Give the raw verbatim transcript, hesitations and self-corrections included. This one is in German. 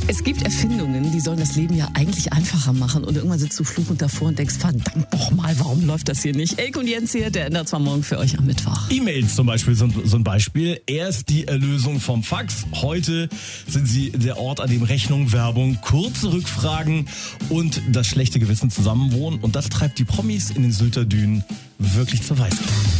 Es gibt Erfindungen, die sollen das Leben ja eigentlich einfacher machen. Und irgendwann sitzt du fluchend davor und denkst, verdammt doch mal, warum läuft das hier nicht? Elke und Jens hier, der ändert zwar morgen für euch am Mittwoch. E-Mails zum Beispiel sind so ein Beispiel. Erst die Erlösung vom Fax. Heute sind sie der Ort, an dem Rechnung, Werbung, kurze Rückfragen und das schlechte Gewissen zusammenwohnen. Und das treibt die Promis in den Sylter Dünen wirklich zur Weißglut.